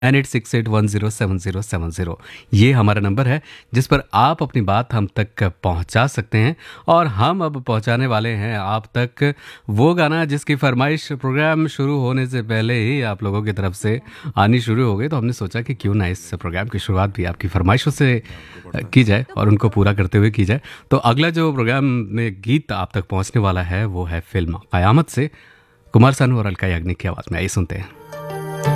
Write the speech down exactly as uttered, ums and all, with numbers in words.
Nine eight six eight one zero seven zero seven zero ये हमारा number है जिस पर आप अपनी बात हम तक पहुंचा सकते हैं। और हम अब पहुंचाने वाले हैं आप तक वो गाना जिसकी फरमाइश प्रोग्राम शुरू होने से पहले ही आप लोगों की तरफ से आनी शुरू हो गई। तो हमने सोचा कि क्यों ना इस प्रोग्राम की शुरुआत भी आपकी फरमाइशों से की जाए और उनको पूरा करते हुए की जाए। तो अगला जो प्रोग्राम में गीत आप तक पहुंचने वाला है वो है फिल्म क़यामत से कुमार सानू और अलका याग्निक की आवाज़ में। आइए सुनते हैं।